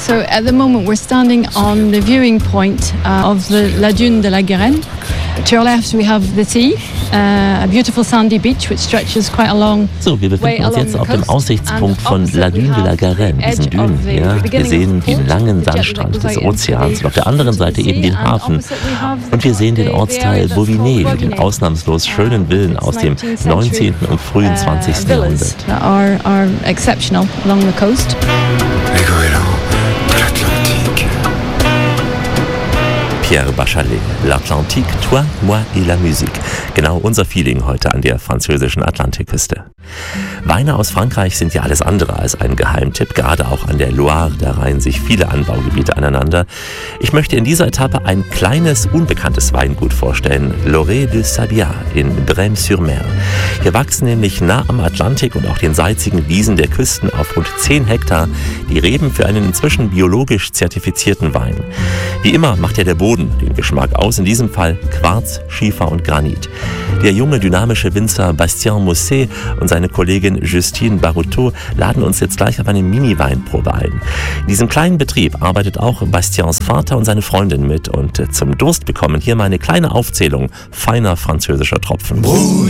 So at the moment we're standing on the viewing point of the La Dune de la Garenne. To our left we have the sea, a beautiful sandy beach which stretches quite a long So, wir befinden uns jetzt auf dem Aussichtspunkt von La Dune de la Garenne, diesen Dünen hier. Wir sehen den langen Sandstrand des Ozeans und auf der anderen Seite eben den Hafen. Und wir sehen den Ortsteil Bouvinet mit den ausnahmslos schönen Villen aus dem 19. und frühen 20. Jahrhundert. Are exceptional along the coast. Pierre Bachelet, L'Atlantique, toi, moi et la musique. Genau unser Feeling heute an der französischen Atlantikküste. Weine aus Frankreich sind ja alles andere als ein Geheimtipp. Gerade auch an der Loire, da reihen sich viele Anbaugebiete aneinander. Ich möchte in dieser Etappe ein kleines, unbekanntes Weingut vorstellen. L'Orée de Sabiat in Brême-sur-Mer. Hier wachsen nämlich nah am Atlantik und auch den salzigen Wiesen der Küsten auf rund 10 Hektar die Reben für einen inzwischen biologisch zertifizierten Wein. Wie immer macht ja der Boden den Geschmack aus, in diesem Fall Quarz, Schiefer und Granit. Der junge, dynamische Winzer Bastien Mousset und seine Kollegin Justine Baruteau laden uns jetzt gleich auf eine Mini-Weinprobe ein. In diesem kleinen Betrieb arbeitet auch Bastiens Vater und seine Freundin mit und zum Durst bekommen hier mal eine kleine Aufzählung feiner französischer Tropfen.